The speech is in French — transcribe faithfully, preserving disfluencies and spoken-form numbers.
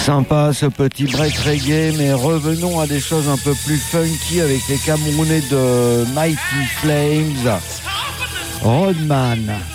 Sympa ce petit break reggae, mais revenons à des choses un peu plus funky avec les Camerounais de Mighty Flames. Rodman.